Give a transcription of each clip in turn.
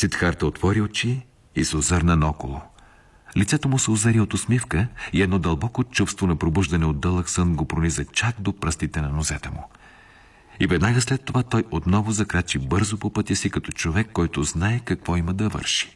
Сидхарта отвори очи и се озърна наоколо. Лицето му се озари от усмивка и едно дълбоко чувство на пробуждане от дълъг сън го прониза чак до пръстите на нозете му. И веднага след това той отново закрачи бързо по пътя си, като човек, който знае какво има да върши.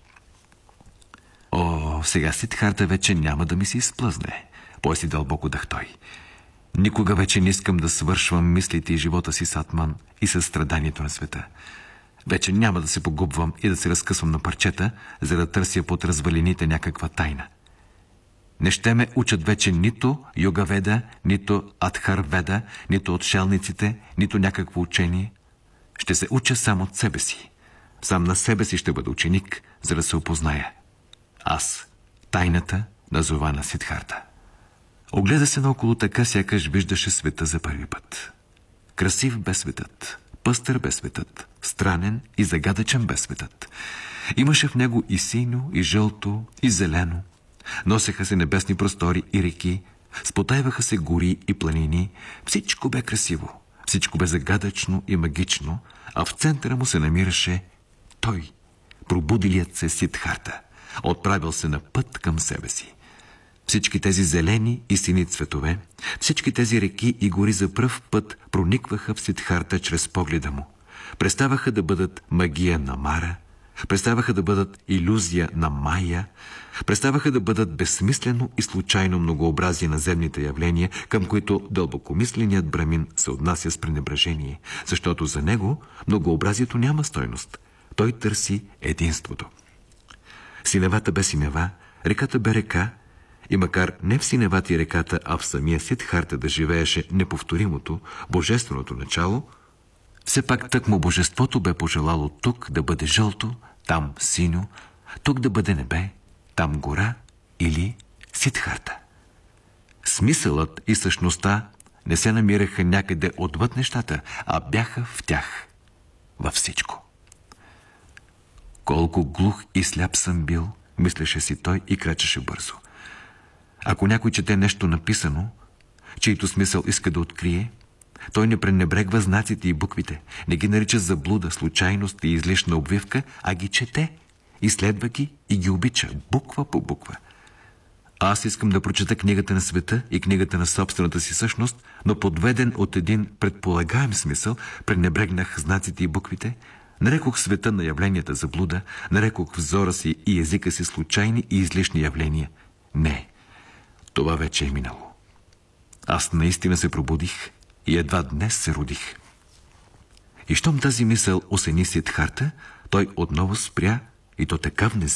О, сега Сидхарта вече няма да ми се изплъзне, пое си дълбоко дъх той. Никога вече не искам да свършвам мислите и живота си с Атман и със страданието на света. Вече няма да се погубвам и да се разкъсвам на парчета, за да търся под развалините някаква тайна. Не ще ме учат вече нито Йога-веда, нито Адхар-веда, нито отшелниците, нито някакво учение. Ще се уча само от себе си. Сам на себе си ще бъда ученик, за да се опозная. Аз, тайната, назована Сидхарта. Огледа се наоколо така, сякаш виждаше света за първи път. Красив бе светът, пъстър бе светът, странен и загадъчен бе светът. Имаше в него и синьо, и жълто, и зелено. Носеха се небесни простори и реки, спотайваха се гори и планини. Всичко бе красиво, всичко бе загадъчно и магично, а в центъра му се намираше той, пробудилият се Сидхарта, отправил се на път към себе си. Всички тези зелени и сини цветове, всички тези реки и гори за пръв път проникваха в Сидхарта чрез погледа му. Преставаха да бъдат магия на Мара, преставаха да бъдат илюзия на Майя, преставаха да бъдат безсмислено и случайно многообразие на земните явления, към които дълбокомисленият брамин се отнася с пренебрежение, защото за него многообразието няма стойност. Той търси единството. Синевата бе синева, реката бе река, и макар не в синевата и реката, а в самия Сидхарта да живееше неповторимото, божественото начало, все пак тъкмо божеството бе пожелало тук да бъде жълто, там синьо, тук да бъде небе, там гора или Сидхарта. Смисълът и същността не се намираха някъде отвъд нещата, а бяха в тях, във всичко. Колко глух и сляп съм бил, мислеше си той и крачеше бързо. Ако някой чете нещо написано, чийто смисъл иска да открие, той не пренебрегва знаците и буквите, не ги нарича заблуда, случайност и излишна обвивка, а ги чете, изследва ги и ги обича, буква по буква. Аз искам да прочета книгата на света и книгата на собствената си същност, но подведен от един предполагаем смисъл, пренебрегнах знаците и буквите, нарекох света на явленията заблуда, нарекох взора си и езика си случайни и излишни явления. Не, това вече е минало. Аз наистина се пробудих и едва днес се родих. И щом тази мисъл осени Сидхарта, той отново спря, и то така внезапно,